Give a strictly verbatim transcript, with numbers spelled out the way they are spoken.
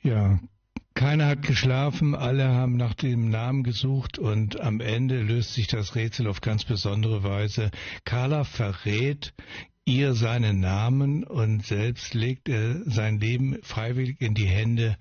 Ja, keiner hat geschlafen, alle haben nach dem Namen gesucht und am Ende löst sich das Rätsel auf ganz besondere Weise. Carla verrät ihr seinen Namen und selbst legt er sein Leben freiwillig in die Hände